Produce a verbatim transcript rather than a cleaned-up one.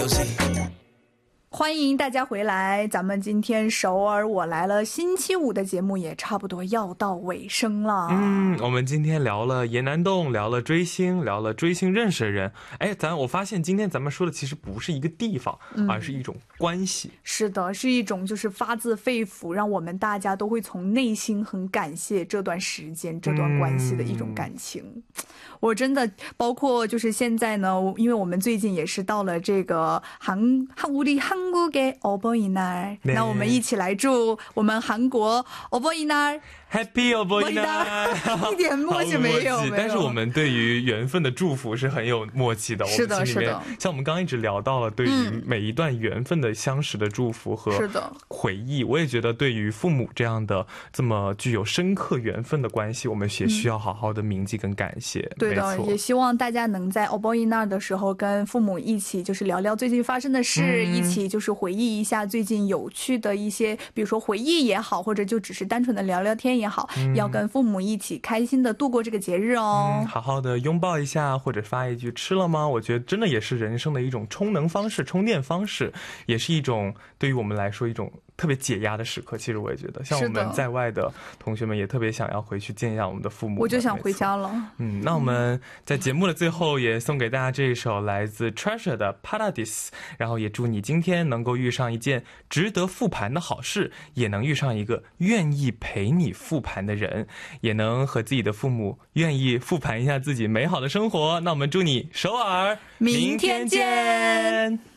欢迎大家回来，咱们今天首尔我来了星期五的节目也差不多要到尾声了。 嗯，我们今天聊了岩南洞，聊了追星，聊了追星认识的人。哎，咱我发现今天咱们说的其实不是一个地方，嗯、而是一种关系。 是的，是一种就是发自肺腑，让我们大家都会从内心很感谢这段时间这段关系的一种感情。嗯、我真的包括就是现在呢，因为我们最近也是到了这个韩韩우리韩国的어버이날，那我们一起来祝我们韩国어버이날 Happy 어버이날， 一点默契没有，没有。 但是我们对于缘分的祝福是很有默契的。 是的，是的。 像我们刚刚一直聊到了对于每一段缘分的相识的祝福和回忆，我也觉得对于父母这样的这么具有深刻缘分的关系，我们也需要好好的铭记跟感谢。嗯、 对的，也希望大家能在어버이날的时候跟父母一起就是聊聊最近发生的事，嗯、一起就是回忆一下最近有趣的一些，比如说回忆也好，或者就只是单纯的聊聊天也好，嗯、要跟父母一起开心的度过这个节日哦。 嗯、好好的拥抱一下，或者发一句吃了吗？我觉得真的也是人生的一种充能方式、充电方式，也是一种对于我们来说一种特别解压的时刻。其实我也觉得，像我们在外的同学们也特别想要回去见一下我们的父母。 我就想回家了。 嗯，那我们在节目的最后也送给大家这一首来自 Treasure 的 Paradise， 然后也祝你今天能够遇上一件值得复盘的好事，也能遇上一个愿意陪你复盘的人，也能和自己的父母愿意复盘一下自己美好的生活。那我们祝你首尔明天见。